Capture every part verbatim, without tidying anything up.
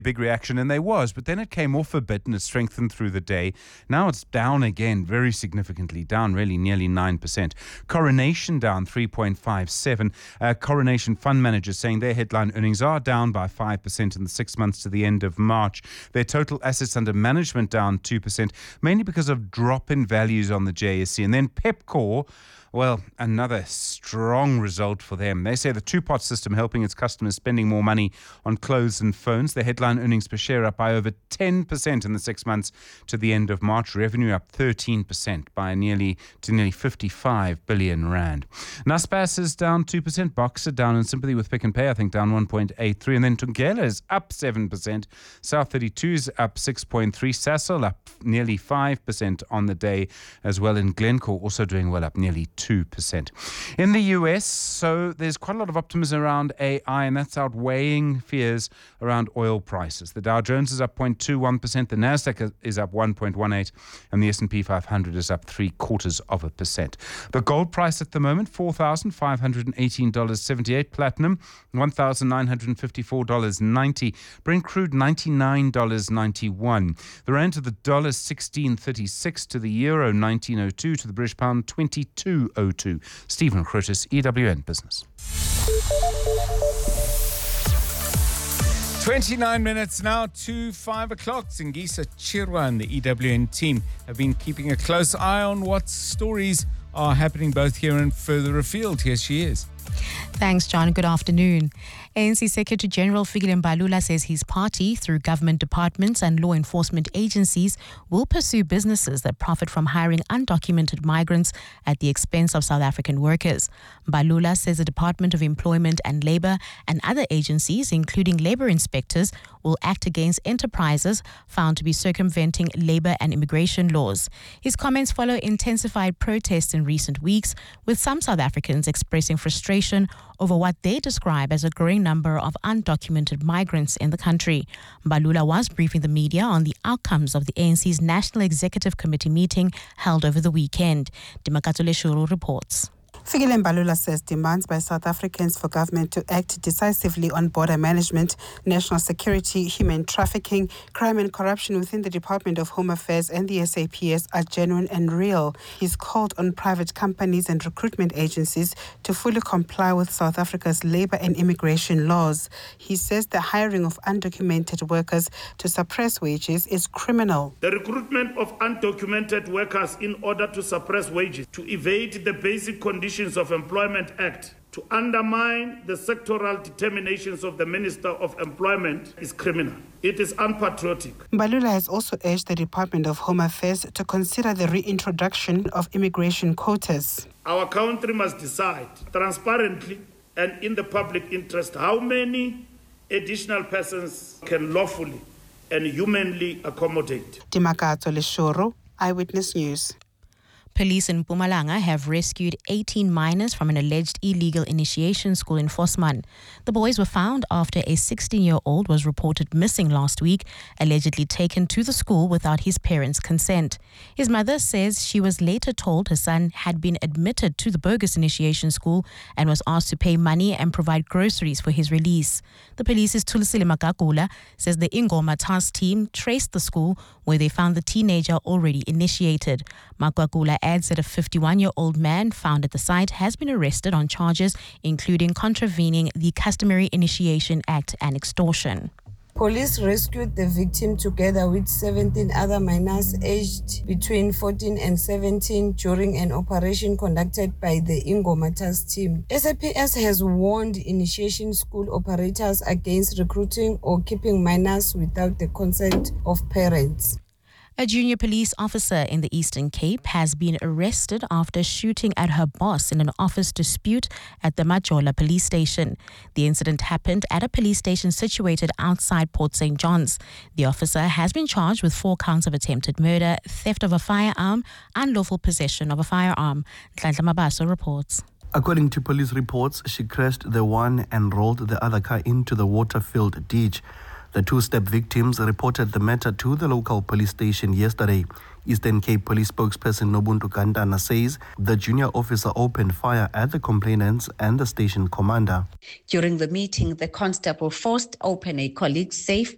big reaction, and there was, but then it came off a bit and it strengthened through the day. Now it's down again very significantly, down really nearly nine percent. Coronation down three point five seven. Uh, Coronation fund managers saying their headline earnings are down by five percent in the six months to the end of March. Their total assets under management down two percent, mainly because of drop in values on the J S E. And then Pepkor, well, another strong result for them. They say the two-pot system helping its customers spending more money on clothes and phones. Their headline earnings per share up by over ten percent in the six months to the end of March. Revenue up thirteen percent by nearly to nearly fifty-five billion rand. Naspers is down two percent. Boxer down in sympathy with Pick n Pay, I think down one point eight three. And then Thungela is up seven percent. South thirty-two is up six point three. Sasol up nearly five percent on the day as well. And Glencore also doing well, up nearly two percent. In the U S, so there's quite a lot of optimism around A I, and that's outweighing fears around oil prices. The Dow Jones is up zero point two one percent, the Nasdaq is up one point one eight, and the S and P five hundred is up three quarters of a percent. The gold price at the moment, four thousand five hundred eighteen dollars and seventy-eight cents. Platinum, one thousand nine hundred fifty-four dollars and ninety cents. Brent crude, ninety-nine dollars and ninety-one cents. The rand to the dollar, sixteen thirty-six. To the euro, nineteen oh two. To the British pound, twenty-two oh two. Stephen Crotis, E W N Business. twenty-nine minutes now to five o'clock. Zingisa Chirwa and the E W N team have been keeping a close eye on what stories are happening both here and further afield. Here she is. Thanks, John. Good afternoon. A N C Secretary General Fikile Mbalula says his party, through government departments and law enforcement agencies, will pursue businesses that profit from hiring undocumented migrants at the expense of South African workers. Mbalula says the Department of Employment and Labour and other agencies, including labour inspectors, will act against enterprises found to be circumventing labour and immigration laws. His comments follow intensified protests in recent weeks, with some South Africans expressing frustration over what they describe as a growing number of undocumented migrants in the country. Mbalula was briefing the media on the outcomes of the A N C's National Executive Committee meeting held over the weekend. Dimakatole Shuru reports. Fikile Mbalula says demands by South Africans for government to act decisively on border management, national security, human trafficking, crime and corruption within the Department of Home Affairs and the S A P S are genuine and real. He's called on private companies and recruitment agencies to fully comply with South Africa's labour and immigration laws. He says the hiring of undocumented workers to suppress wages is criminal. The recruitment of undocumented workers in order to suppress wages, to evade the basic conditions of Employment Act, to undermine the sectoral determinations of the Minister of Employment is criminal. It is unpatriotic. Mbalula has also urged the Department of Home Affairs to consider the reintroduction of immigration quotas. Our country must decide transparently and in the public interest how many additional persons can lawfully and humanly accommodate. Dimakato Leshoro, Eyewitness News. Police in Mpumalanga have rescued eighteen minors from an alleged illegal initiation school in Vosman. The boys were found after a sixteen-year-old was reported missing last week, allegedly taken to the school without his parents' consent. His mother says she was later told her son had been admitted to the bogus initiation school and was asked to pay money and provide groceries for his release. The police's Thulisile Magagula says the Ingoma task team traced the school where they found the teenager already initiated. Magagula adds that a fifty-one-year-old man found at the site has been arrested on charges including contravening the Customary Initiation Act and extortion. Police rescued the victim together with seventeen other minors aged between fourteen and seventeen during an operation conducted by the Ingoma task team. S A P S has warned initiation school operators against recruiting or keeping minors without the consent of parents. A junior police officer in the Eastern Cape has been arrested after shooting at her boss in an office dispute at the Majola police station. The incident happened at a police station situated outside Port Saint John's. The officer has been charged with four counts of attempted murder, theft of a firearm, unlawful possession of a firearm. Nhlanhla Mabaso reports. According to police reports, she crashed the one and rolled the other car into the water-filled ditch. The two-step victims reported the matter to the local police station yesterday. Eastern Cape Police spokesperson Nobuntu Kantana says the junior officer opened fire at the complainants and the station commander. During the meeting, the constable forced open a colleague's safe,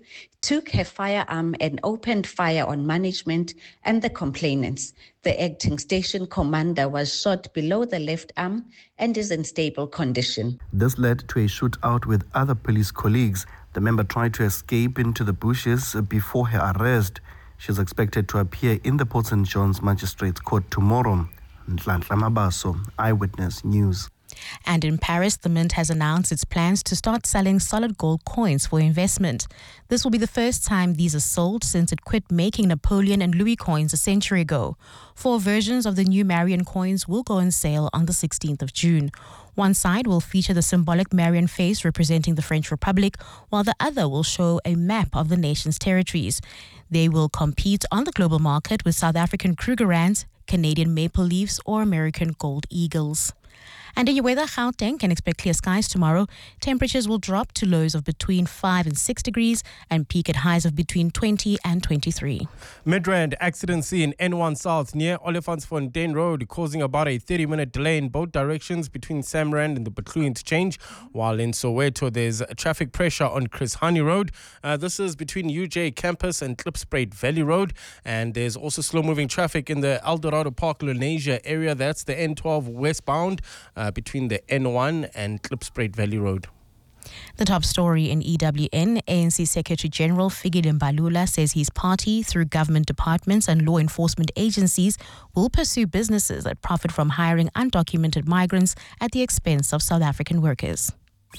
took her firearm and opened fire on management and the complainants. The acting station commander was shot below the left arm and is in stable condition. This led to a shootout with other police colleagues. The member tried to escape into the bushes before her arrest. She is expected to appear in the Port Saint John's Magistrates Court tomorrow. Nhlanhla Mabaso, Eyewitness News. And in Paris, the Mint has announced its plans to start selling solid gold coins for investment. This will be the first time these are sold since it quit making Napoleon and Louis coins a century ago. Four versions of the new Marion coins will go on sale on the sixteenth of June. One side will feature the symbolic Marion face representing the French Republic, while the other will show a map of the nation's territories. They will compete on the global market with South African Krugerrands, Canadian Maple Leafs, or American Gold Eagles. And in your weather, Gauteng can expect clear skies tomorrow. Temperatures will drop to lows of between five and six degrees and peak at highs of between twenty and twenty-three. Midrand accident scene N one South near Olifantsfontein Road, causing about a thirty-minute delay in both directions between Samrand and the Butlu interchange. While in Soweto, there's traffic pressure on Chris Hani Road. Uh, this is between U J Campus and Klipspruit Valley Road. And there's also slow-moving traffic in the Eldorado Park Lenasia area. That's the N twelve westbound. Uh, between the N one and Klipspruit Valley Road. The top story in E W N, A N C Secretary General Fikile Mbalula says his party, through government departments and law enforcement agencies, will pursue businesses that profit from hiring undocumented migrants at the expense of South African workers.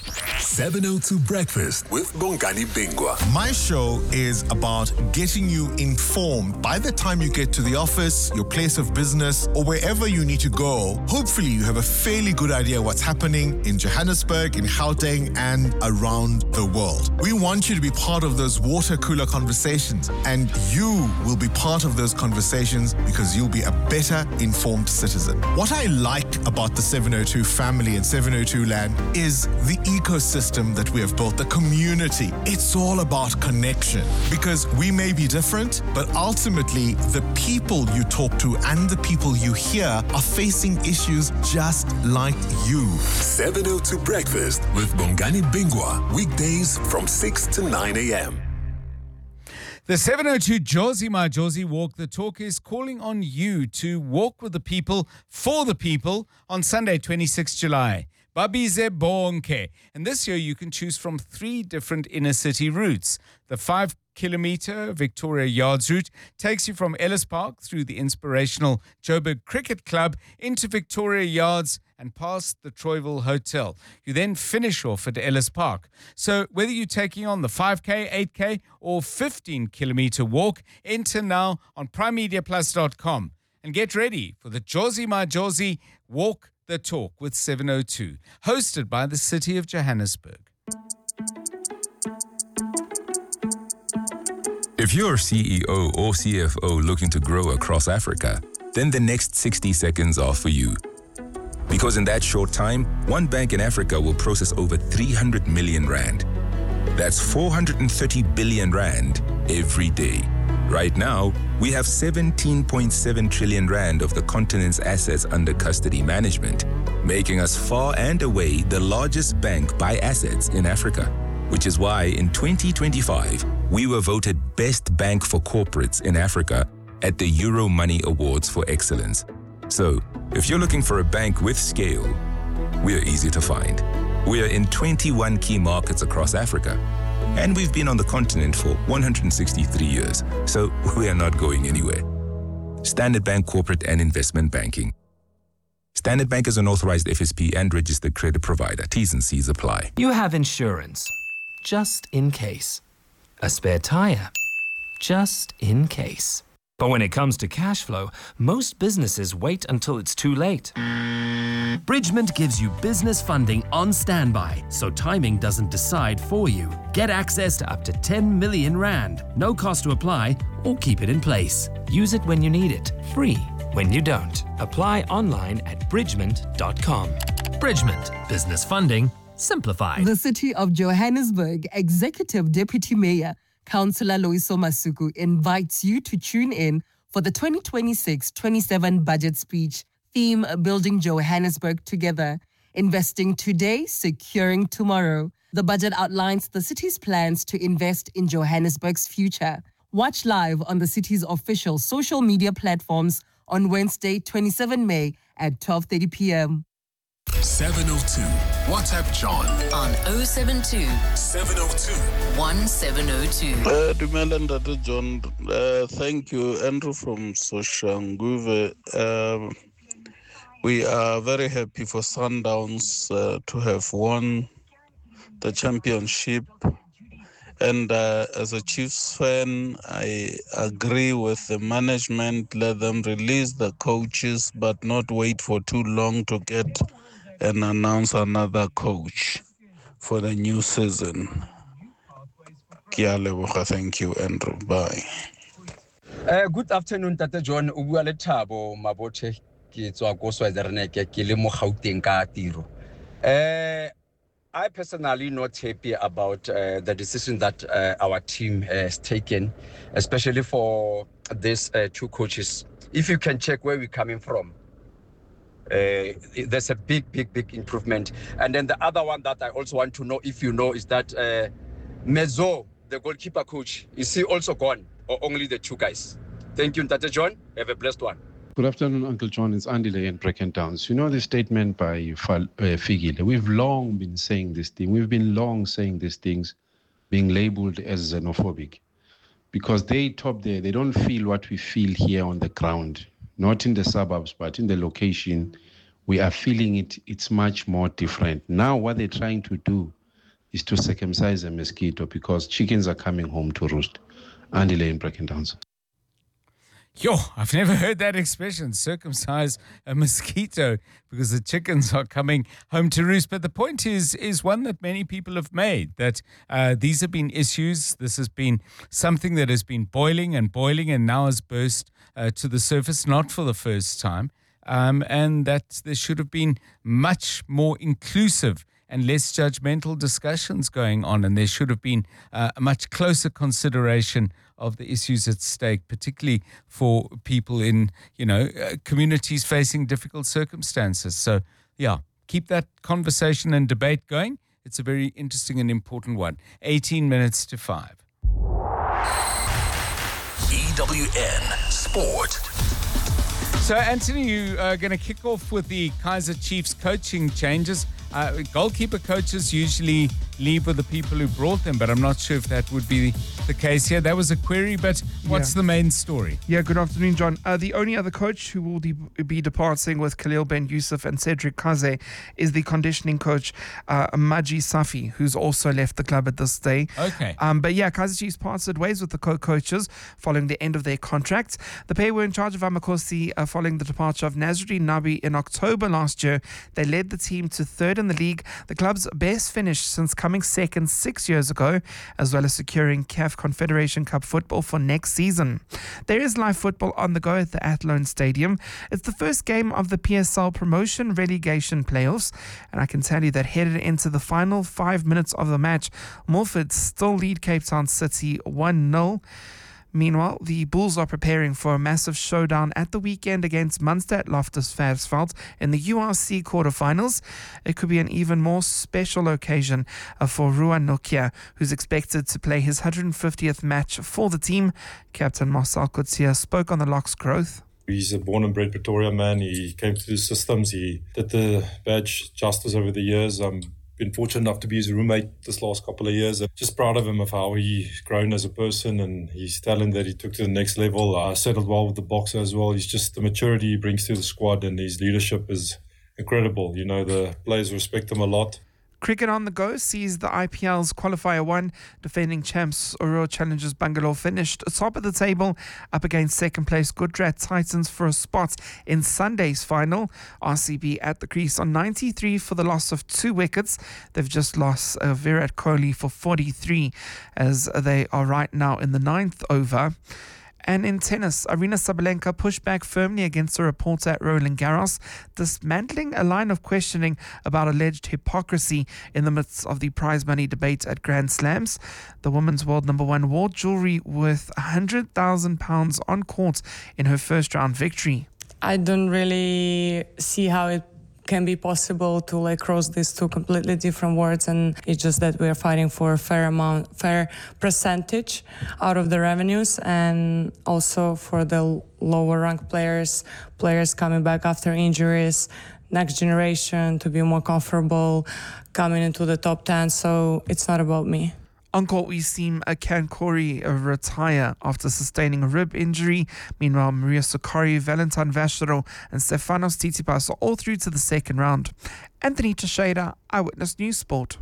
seven oh two Breakfast with Bongani Bingwa. My show is about getting you informed by the time you get to the office, your place of business, or wherever you need to go. Hopefully you have a fairly good idea what's happening in Johannesburg, in Gauteng, and around the world. We want you to be part of those water cooler conversations, and you will be part of those conversations because you'll be a better informed citizen. What I like about the seven oh two family and seven oh two land is the ecosystem that we have built, the community. It's all about connection because we may be different, but ultimately the people you talk to and the people you hear are facing issues just like you. seven oh two Breakfast with Bongani Bingwa, weekdays from six to nine a.m. The seven oh two Jozi My Jozi Walk the Talk is calling on you to walk with the people, for the people, on Sunday, twenty-sixth of July. Babize Bonke. And this year you can choose from three different inner city routes. The five kilometer Victoria Yards route takes you from Ellis Park through the inspirational Joburg Cricket Club into Victoria Yards and past the Troyville Hotel. You then finish off at Ellis Park. So whether you're taking on the five K, eight K or fifteen kilometer walk, enter now on prime media plus dot com and get ready for the Jozi My Jozi Walk the Talk with seven oh two, hosted by the City of Johannesburg. If you're C E O or C F O looking to grow across Africa, then the next sixty seconds are for you. Because in that short time, one bank in Africa will process over three hundred million rand. That's four hundred thirty billion rand every day. Right now, we have seventeen point seven trillion rand of the continent's assets under custody management, making us far and away the largest bank by assets in Africa. Which is why in twenty twenty-five, we were voted Best Bank for Corporates in Africa at the Euro Money Awards for Excellence. So, if you're looking for a bank with scale, we're easy to find. We're in twenty-one key markets across Africa. And we've been on the continent for one hundred sixty-three years, so we are not going anywhere. Standard Bank Corporate and Investment Banking. Standard Bank is an authorized F S P and registered credit provider. T's and C's apply. You have insurance, just in case. A spare tire, just in case. But when it comes to cash flow, most businesses wait until it's too late. Bridgement gives you business funding on standby, so timing doesn't decide for you. Get access to up to ten million rand, no cost to apply, or keep it in place. Use it when you need it, free when you don't. Apply online at bridgement dot com. Bridgement, business funding simplified. The City of Johannesburg Executive Deputy Mayor, Councillor Loyiso Masuku, invites you to tune in for the twenty twenty-six twenty-seven budget speech, theme Building Johannesburg Together, Investing Today, Securing Tomorrow. The budget outlines the city's plans to invest in Johannesburg's future. Watch live on the city's official social media platforms on Wednesday, the twenty-seventh of May at twelve thirty p.m. seven oh two. WhatsApp John on oh seven two, seven oh two, one seven oh two. Uh, Dumela Ntate John, uh, thank you. Andrew from Soshanguve. Um, we are very happy for Sundowns uh, to have won the championship. And uh, as a Chiefs fan, I agree with the management. Let them release the coaches, but not wait for too long to get and announce another coach for the new season. Thank you, Andrew. Bye. Uh, good afternoon, Tate John. Ubua le Thabo Mabothe ke tswa go Switzerland ke le mo Gauteng ka tiro. Uh I personally not happy about uh, the decision that uh, our team has taken, especially for these uh, two coaches. If you can check where we're coming from, uh, there's a big, big, big improvement. And then the other one that I also want to know, if you know, is that uh, Mezo, the goalkeeper coach, is he also gone or only the two guys? Thank you, Tate John. Have a blessed one. Good afternoon, Uncle John. It's Andy Lay in Bracken Downs. You know the statement by Fal- uh, Figile. We've long been saying this thing. We've been long saying these things, being labeled as xenophobic, because they top there. They don't feel what we feel here on the ground, not in the suburbs, but in the location. We are feeling it. It's much more different. Now what they're trying to do is to circumcise a mosquito because chickens are coming home to roost. Andy Lay in Bracken Downs. Yo, I've never heard that expression, circumcise a mosquito, because the chickens are coming home to roost. But the point is, is one that many people have made, that uh, these have been issues. This has been something that has been boiling and boiling and now has burst uh, to the surface, not for the first time. Um, and that there should have been much more inclusive and less judgmental discussions going on. And there should have been uh, a much closer consideration of the issues at stake, particularly for people in, you know, uh, communities facing difficult circumstances. So, yeah, keep that conversation and debate going. It's a very interesting and important one. eighteen minutes to five. E W N Sport. So, Anthony, you are going to kick off with the Kaizer Chiefs coaching changes. Uh, goalkeeper coaches usually leave with the people who brought them, but I'm not sure if that would be the case here. That was a query, but what's Yeah. the main story? Yeah, good afternoon, John. Uh, the only other coach who will de- be departing with Khalil Ben Yusuf and Cedric Kaze is the conditioning coach, uh, Maji Safi, who's also left the club at this day. Okay. Um, but yeah, Kaizer Chiefs parted ways with the co-coaches following the end of their contract. The pair were in charge of Amakosi uh, following the departure of Nazri Nabi in October last year. They led the team to third in the league, the club's best finish since coming second six years ago, as well as securing C A F Confederation Cup football for next season. There is live football on the go at the Athlone Stadium. It's the first game of the P S L promotion relegation playoffs, and I can tell you that headed into the final five minutes of the match, Milford still lead Cape Town City one nil. Meanwhile, the Bulls are preparing for a massive showdown at the weekend against Munster at Loftus Versfeld in the U R C quarterfinals. It could be an even more special occasion uh, for Ruan Nokia, who's expected to play his one hundred fiftieth match for the team. Captain Marcel Coetzee spoke on the Lock's growth. He's a born and bred Pretoria man. He came through the systems. He did the badge justice over the years. I'm been fortunate enough to be his roommate this last couple of years. I'm just proud of him, of how he's grown as a person and his talent that he took to the next level. I uh, settled well with the boxer as well. He's just the maturity he brings to the squad, and his leadership is incredible. You know, the players respect him a lot. Cricket on the go sees the I P L's Qualifier one. Defending champs Royal Challengers Bangalore finished top of the table up against second place Gujarat Titans for a spot in Sunday's final. R C B at the crease on ninety-three for the loss of two wickets. They've just lost uh, Virat Kohli for forty-three as they are right now in the ninth over. And in tennis, Arina Sabalenka pushed back firmly against a reporter at Roland Garros, dismantling a line of questioning about alleged hypocrisy in the midst of the prize money debate at Grand Slams. The women's world number one wore jewellery worth one hundred thousand pounds on court in her first round victory. I don't really see how it can be possible to like cross these two completely different words, and it's just that we are fighting for a fair amount, fair percentage out of the revenues, and also for the lower ranked players, players coming back after injuries, next generation to be more comfortable coming into the top ten. So it's not about me. Uncle, we've seen a Kankori retire after sustaining a rib injury. Meanwhile, Maria Sukari, Valentine Vashero, and Stefanos Tsitsipas are all through to the second round. Anthony Teixeira, Eyewitness News Sport.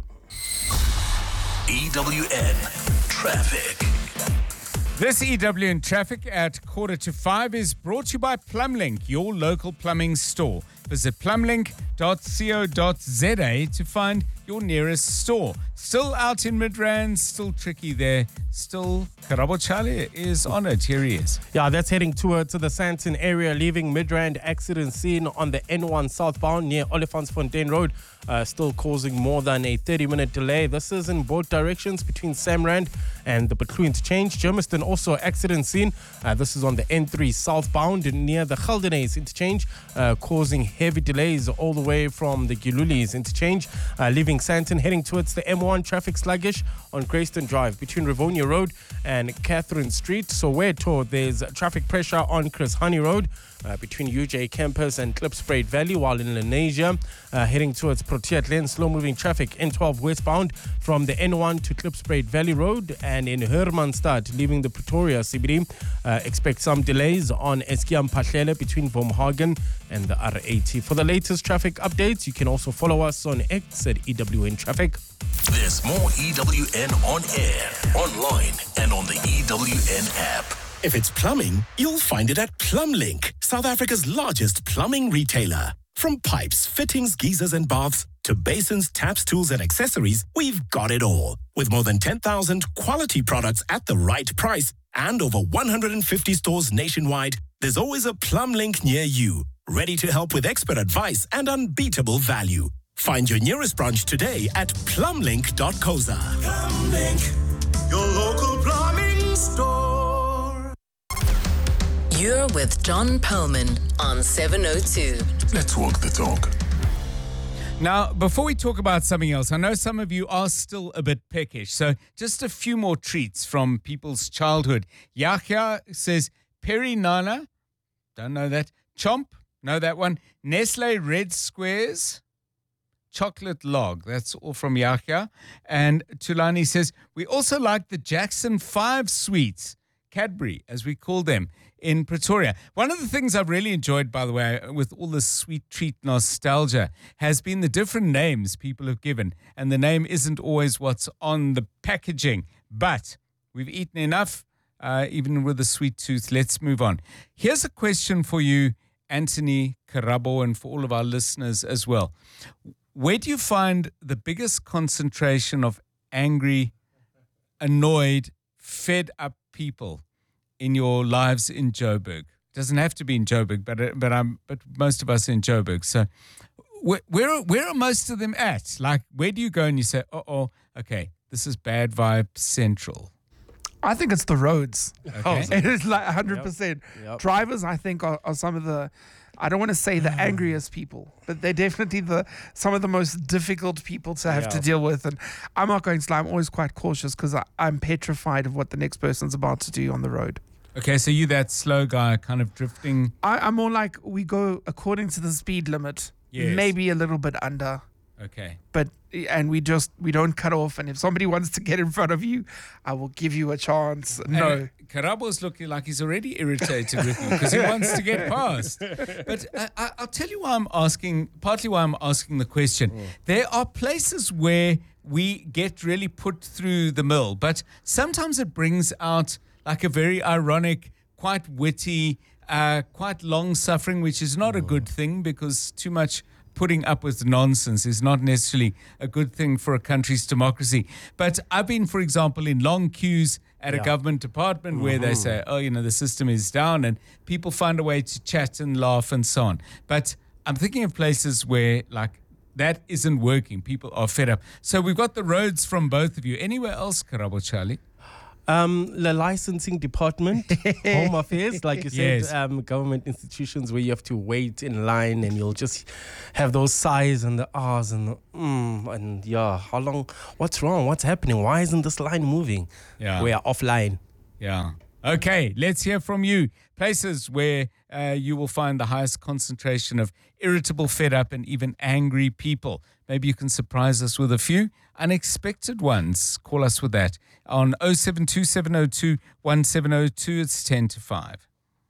E W N Traffic. This E W N Traffic at quarter to five is brought to you by Plumlink, your local plumbing store. Visit plumlink dot co dot za to find your nearest store. Still out in Midrand, still tricky there. Still, Karabo Charlie is on it. Here he is. Yeah, that's heading toward to the Sandton area, leaving Midrand accident scene on the N one southbound near Olifantsfontein Road. Uh, still causing more than a thirty minute delay. This is in both directions between Samrand and the Betlu interchange. Germiston also accident scene. Uh, this is on the N three southbound near the Geldenays interchange, uh, causing heavy delays all the way from the Gilulis interchange, uh, leaving Sandton heading towards the M one. Traffic sluggish on Grayston Drive between Rivonia Road and Catherine Street. Soweto, there's traffic pressure on Chris Honey Road uh, between U J Campus and Klipspruit Valley, while in Lenasia, uh, heading towards Proteas Lane, slow-moving traffic N twelve westbound from the N one to Klipspruit Valley Road, and in Hermanstad, leaving the Pretoria C B D, uh, expect some delays on Eskiam Pahlele between Vomhagen and the R eighty. For the latest traffic updates, you can also follow us on X at E W N Traffic. There's more E W N on air, online, and on the E W N app. If it's plumbing, you'll find it at Plumlink, South Africa's largest plumbing retailer. From pipes, fittings, geysers, and baths to basins, taps, tools, and accessories, we've got it all. With more than ten thousand quality products at the right price and over one hundred fifty stores nationwide, there's always a Plumlink near you, ready to help with expert advice and unbeatable value. Find your nearest branch today at plumlink dot co dot za. Plumlink, your local plumbing store. You're with John Perlman on seven oh two. Let's walk the talk. Now, before we talk about something else, I know some of you are still a bit peckish, so just a few more treats from people's childhood. Yahya says, Peri Nana, don't know that. Chomp, know that one. Nestle Red Squares, Chocolate Log. That's all from Yahya. And Tulani says, we also like the Jackson five sweets, Cadbury, as we call them, in Pretoria. One of the things I've really enjoyed, by the way, with all this sweet treat nostalgia, has been the different names people have given. And the name isn't always what's on the packaging. But we've eaten enough, uh, even with a sweet tooth. Let's move on. Here's a question for you, Anthony Karabo, and for all of our listeners as well. Where do you find the biggest concentration of angry, annoyed, fed up people in your lives in Joburg? It doesn't have to be in Joburg, but but I'm but most of us are in Joburg. So where where are, where are most of them at? Like, where do you go and you say, oh, oh, okay, this is bad vibe central? I think it's the roads. Okay. It is like one hundred percent. Yep. Yep. Drivers, I think, are, are some of the, I don't want to say the angriest people, but they're definitely the some of the most difficult people to have Yeah. to deal with. And I'm not going to lie, I'm always quite cautious because I'm petrified of what the next person's about to do on the road. Okay, so you that slow guy kind of drifting. I, I'm more like we go according to the speed limit, Yes. maybe a little bit under. Okay. But and we just we don't cut off. And if somebody wants to get in front of you, I will give you a chance. No. And Karabo's looking like he's already irritated with you because he wants to get past. But uh, I, I'll tell you why I'm asking, partly why I'm asking the question. Mm. There are places where we get really put through the mill, but sometimes it brings out like a very ironic, quite witty, uh, quite long-suffering, which is not a good thing because too much putting up with nonsense is not necessarily a good thing for a country's democracy. But I've been, for example, in long queues at a Yeah. government department where they say, oh, you know, the system is down, and people find a way to chat and laugh and so on. But I'm thinking of places where, like, that isn't working. People are fed up. So we've got the roads from both of you. Anywhere else, Karabo Charlie? Um, the licensing department, home affairs, like you said, Yes. um, government institutions where you have to wait in line and you'll just have those sighs and the ahs and the mm, and yeah, how long, what's wrong, what's happening, why isn't this line moving? Yeah. We are offline. Yeah. Okay, let's hear from you. Places where uh, you will find the highest concentration of irritable, fed up, and even angry people. Maybe you can surprise us with a few unexpected ones. Call us with that on oh seven two seven oh two one seven oh two. It's ten to five.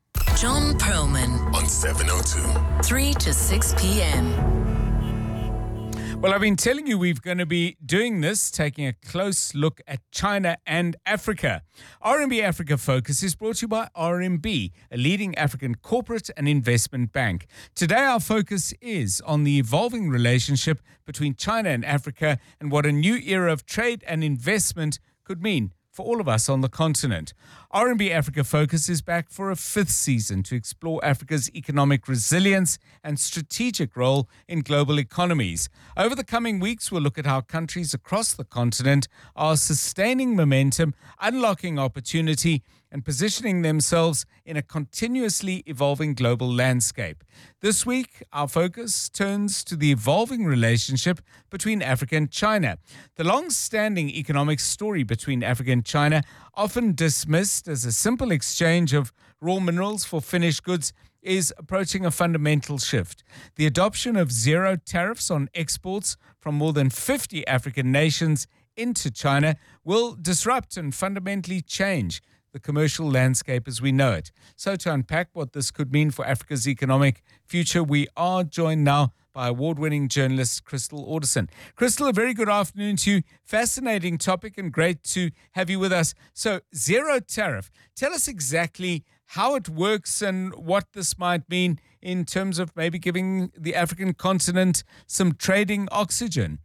John Perlman on seven oh two. three to six p.m. Well, I've been telling you we're going to be doing this, taking a close look at China and Africa. R M B Africa Focus is brought to you by R M B, a leading African corporate and investment bank. Today, our focus is on the evolving relationship between China and Africa and what a new era of trade and investment could mean for all of us on the continent. R M B Africa Focus is back for a fifth season to explore Africa's economic resilience and strategic role in global economies. Over the coming weeks, we'll look at how countries across the continent are sustaining momentum, unlocking opportunity, and positioning themselves in a continuously evolving global landscape. This week, our focus turns to the evolving relationship between Africa and China. The long-standing economic story between Africa and China, often dismissed as a simple exchange of raw minerals for finished goods, is approaching a fundamental shift. The adoption of zero tariffs on exports from more than fifty African nations into China will disrupt and fundamentally change the commercial landscape as we know it. So to unpack what this could mean for Africa's economic future, we are joined now by award-winning journalist Crystal Alderson. Crystal, a very good afternoon to you. Fascinating topic and great to have you with us. So zero tariff, tell us exactly how it works and what this might mean in terms of maybe giving the African continent some trading oxygen.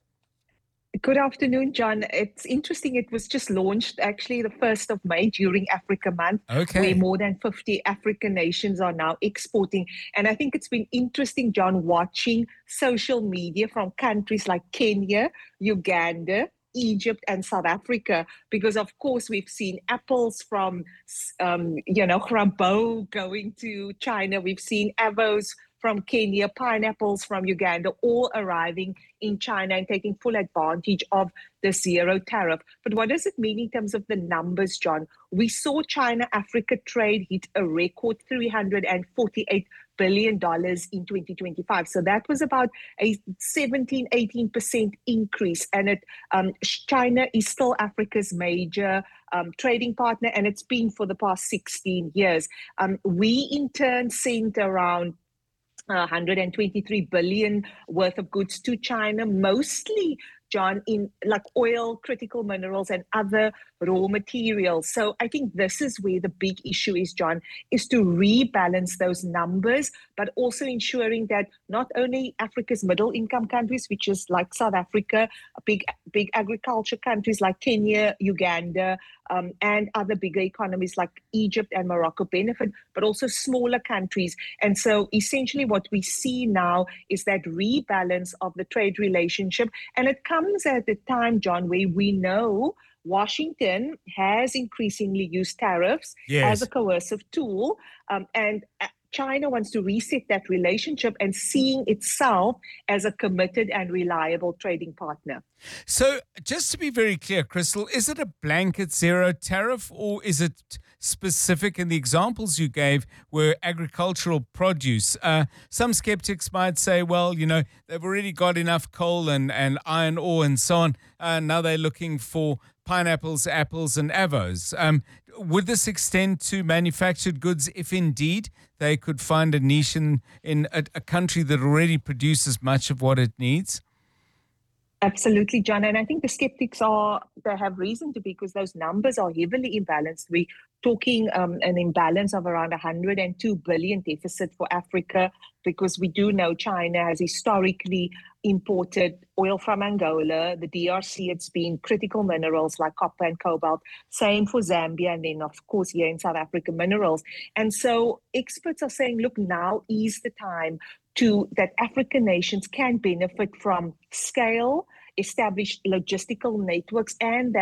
Good afternoon, John. It's interesting. It was just launched actually the first of May during Africa Month, Okay. where more than fifty African nations are now exporting. And I think it's been interesting, John, watching social media from countries like Kenya, Uganda, Egypt and South Africa, because of course we've seen apples from, um, you know, Grabo going to China. We've seen avos from Kenya, pineapples from Uganda, all arriving in China and taking full advantage of the zero tariff. But what does it mean in terms of the numbers, John? We saw China-Africa trade hit a record three hundred forty-eight billion dollars in twenty twenty-five. So that was about a seventeen, eighteen percent increase. And it, um, China is still Africa's major um, trading partner, and it's been for the past sixteen years. Um, we, in turn, sent around one hundred twenty-three billion worth of goods to China, mostly, John, in like oil, critical minerals, and other raw materials. So I think this is where the big issue is, John, is to rebalance those numbers, but also ensuring that not only Africa's middle income countries, which is like South Africa, big, big agriculture countries like Kenya, Uganda, um, and other bigger economies like Egypt and Morocco benefit, but also smaller countries. And so essentially what we see now is that rebalance of the trade relationship. And it comes at a time, John, where we know Washington has increasingly used tariffs Yes. as a coercive tool, um, and China wants to reset that relationship and seeing itself as a committed and reliable trading partner. So just to be very clear, Crystal, is it a blanket zero tariff or is it specific? And the examples you gave were agricultural produce. Uh, some skeptics might say, well, you know, they've already got enough coal and, and iron ore and so on. Uh, now they're looking for pineapples, apples and avos. Um, would this extend to manufactured goods if indeed they could find a niche in, in a, a country that already produces much of what it needs? Absolutely, John. And I think the skeptics are, they have reason to be, because those numbers are heavily imbalanced. We're talking um, an imbalance of around one hundred two billion deficit for Africa, because we do know China has historically imported oil from Angola, the D R C. It's been critical minerals like copper and cobalt, same for Zambia, and then of course here in South Africa, minerals. And so experts are saying, look, now is the time to that African nations can benefit from scale, established logistical networks, and that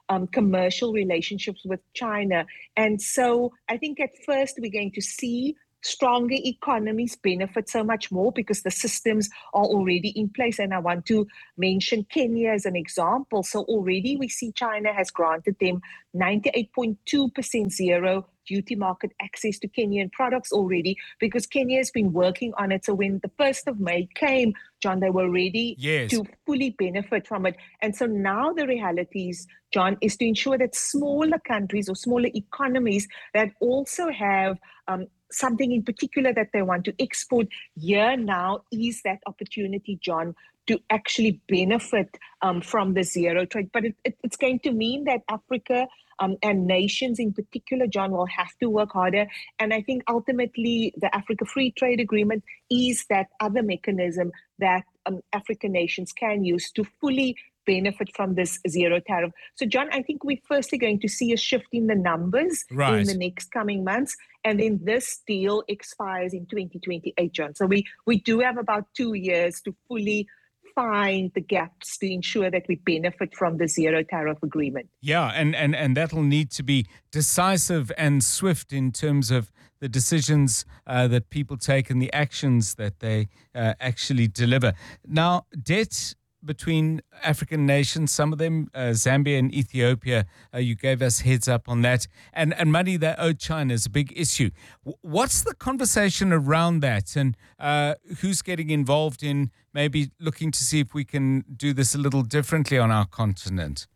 um, commercial relationships with China. And so I think at first we're going to see stronger economies benefit so much more because the systems are already in place. And I want to mention Kenya as an example. So already we see China has granted them ninety-eight point two percent zero duty market access to Kenyan products already because Kenya has been working on it. So when the first of May came, John, they were ready yes. to fully benefit from it. And so now the reality is, John, is to ensure that smaller countries or smaller economies that also have um, something in particular that they want to export, here now is that opportunity, John, to actually benefit um, from the zero trade. But it, it, it's going to mean that Africa um, and nations in particular, John, will have to work harder. And I think ultimately the Africa Free Trade Agreement is that other mechanism that um, African nations can use to fully benefit from this zero tariff. So, John, I think we're firstly going to see a shift in the numbers right. in the next coming months. And then this deal expires in twenty twenty-eight, John. So we, we do have about two years to fully find the gaps to ensure that we benefit from the zero tariff agreement. Yeah, and, and, and that'll need to be decisive and swift in terms of the decisions uh, that people take and the actions that they uh, actually deliver. Now, debt between African nations, some of them, uh, Zambia and Ethiopia, uh, you gave us heads up on that, and, and money they owe China is a big issue. W- what's the conversation around that, and uh, who's getting involved in maybe looking to see if we can do this a little differently on our continent?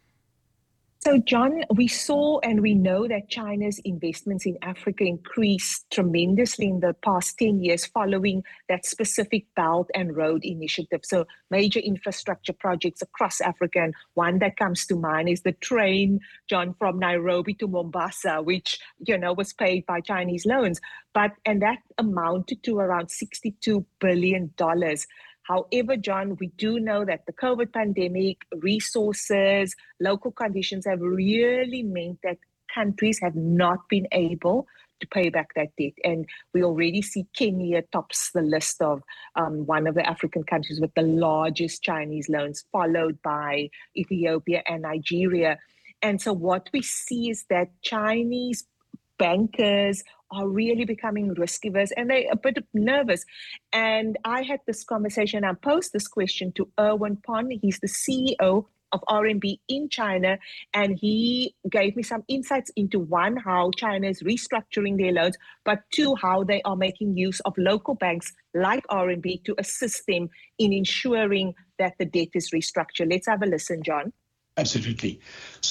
So, John, we saw and we know that China's investments in Africa increased tremendously in the past ten years following that specific Belt and Road Initiative. So major infrastructure projects across Africa. And one that comes to mind is the train, John, from Nairobi to Mombasa, which, you know, was paid by Chinese loans. But and that amounted to around sixty-two billion dollars. However, John, we do know that the COVID pandemic, resources, local conditions have really meant that countries have not been able to pay back that debt. And we already see Kenya tops the list of um, one of the African countries with the largest Chinese loans, followed by Ethiopia and Nigeria. And so what we see is that Chinese bankers are really becoming risk-averse and they're a bit nervous. And I had this conversation, I posed this question to Erwin Pon. He's the C E O of R M B in China, and he gave me some insights into one, how China is restructuring their loans, but two, how they are making use of local banks like R M B to assist them in ensuring that the debt is restructured. Let's have a listen, John. Absolutely.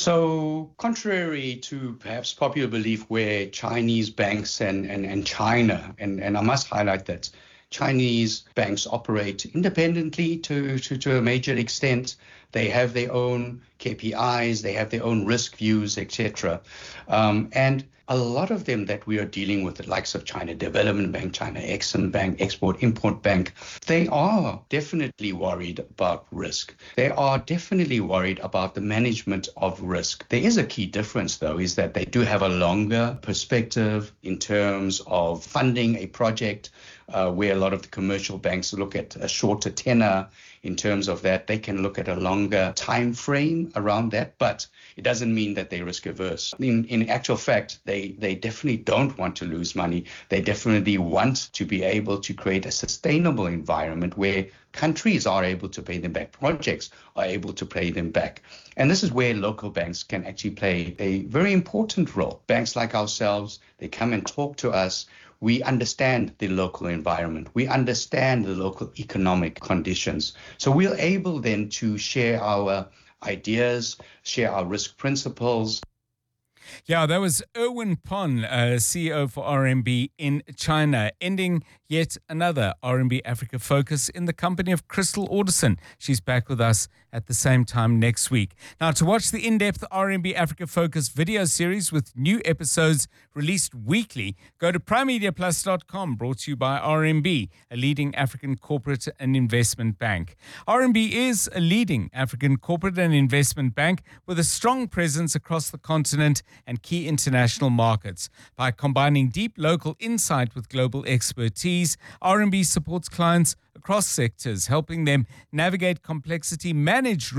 So contrary to perhaps popular belief where Chinese banks and, and, and China, and, and I must highlight that Chinese banks operate independently to, to, to a major extent. They have their own K P Is, they have their own risk views, et cetera. Um, and a lot of them that we are dealing with, the likes of China Development Bank, China Exim Bank, Export-Import Bank, they are definitely worried about risk. They are definitely worried about the management of risk. There is a key difference, though, is that they do have a longer perspective in terms of funding a project, uh, where a lot of the commercial banks look at a shorter tenor. In terms of that, they can look at a longer time frame around that, but it doesn't mean that they're risk averse. In, in actual fact, they, they definitely don't want to lose money. They definitely want to be able to create a sustainable environment where countries are able to pay them back, projects are able to pay them back. And this is where local banks can actually play a very important role. Banks like ourselves, they come and talk to us. We understand the local environment. We understand the local economic conditions. So we're able then to share our ideas, share our risk principles. Yeah, that was Erwin Pon, uh, C E O for R M B in China, ending yet another R M B Africa focus in the company of Crystal Alderson. She's back with us at the same time next week. Now, to watch the in-depth R M B Africa Focus video series with new episodes released weekly, go to prime media plus dot com, brought to you by R M B, a leading African corporate and investment bank. R M B is a leading African corporate and investment bank with a strong presence across the continent and key international markets. By combining deep local insight with global expertise, R M B supports clients across sectors, helping them navigate complexity, manage risk,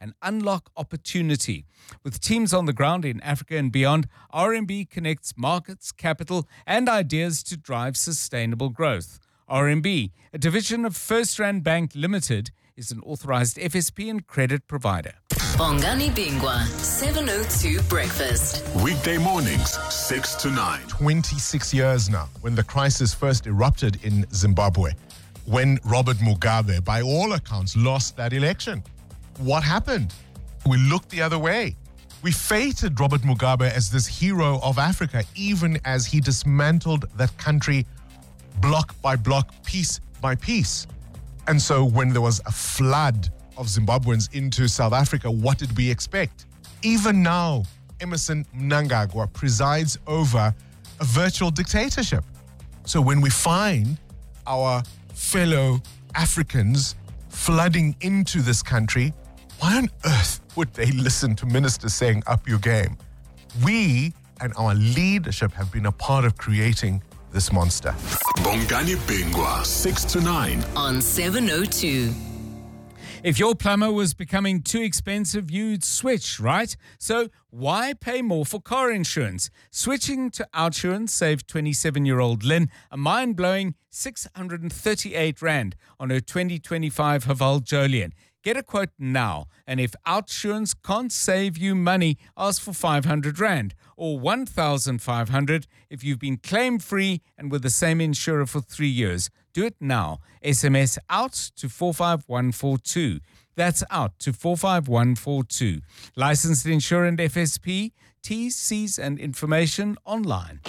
and unlock opportunity. With teams on the ground in Africa and beyond, R M B connects markets, capital, and ideas to drive sustainable growth. R M B, a division of First Rand Bank Limited, is an authorized F S P and credit provider. Bongani Bingwa, seven oh two Breakfast. Weekday mornings, six to nine. twenty-six years now, when the crisis first erupted in Zimbabwe, when Robert Mugabe, by all accounts, lost that election. What happened? We looked the other way. We feted Robert Mugabe as this hero of Africa, even as he dismantled that country block by block, piece by piece. And so when there was a flood of Zimbabweans into South Africa, what did we expect? Even now, Emmerson Mnangagwa presides over a virtual dictatorship. So when we find our fellow Africans flooding into this country, why on earth would they listen to ministers saying, up your game? We and our leadership have been a part of creating this monster. Bongani Bingwa, six to nine. On seven oh two. If your plumber was becoming too expensive, you'd switch, right? So why pay more for car insurance? Switching to Outsurance saved twenty-seven-year-old Lynn a mind-blowing six hundred thirty-eight rand on her twenty twenty-five Haval Jolien. Get a quote now, and if Outsurance can't save you money, ask for five hundred rand or one thousand five hundred if you've been claim-free and with the same insurer for three years. Do it now. S M S OUT to four five one four two. That's OUT to four five one four two. Licensed insurer and F S P. T's, C's and information online.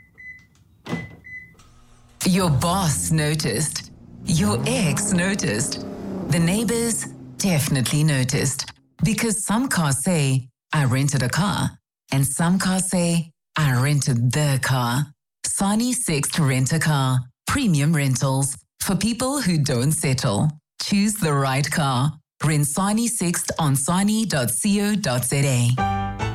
Your boss noticed. Your ex noticed. The neighbors definitely noticed. Because some cars say, I rented a car. And some cars say, I rented the car. Sani Sixt Rent a Car. Premium rentals. For people who don't settle. Choose the right car. Rent Sani Sixt on sani dot co dot za.